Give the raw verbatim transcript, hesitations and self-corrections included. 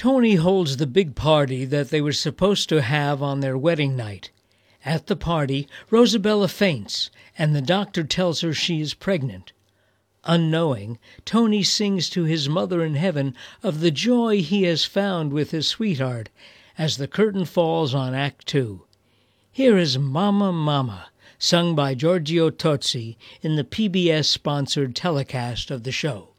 Tony holds the big party that they were supposed to have on their wedding night. At the party, Rosabella faints, and the doctor tells her she is pregnant. Unknowing, Tony sings to his mother in heaven of the joy he has found with his sweetheart as the curtain falls on Act Two. Here is Mama, Mama, sung by Giorgio Tozzi in the P B S-sponsored telecast of the show.